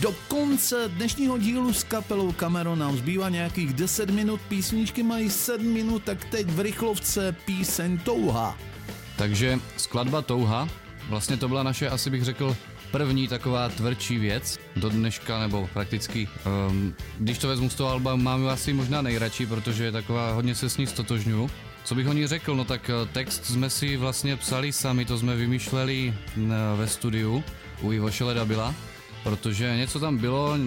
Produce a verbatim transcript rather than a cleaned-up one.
Do konce dnešního dílu s kapelou Camero nám zbývá nějakých deset minut, písničky mají sedm minut, tak teď v rychlovce píseň Touha. Takže skladba Touha, vlastně to byla naše, asi bych řekl, první taková tvrdší věc do dneška, nebo prakticky, um, když to vezmu z toho alba, mám ji asi možná nejradši, protože je taková, hodně se s ní stotožňuju. Co bych o ní řekl, no tak text jsme si vlastně psali sami, to jsme vymýšleli ve studiu u Ivoše Ledabila, protože něco tam bylo,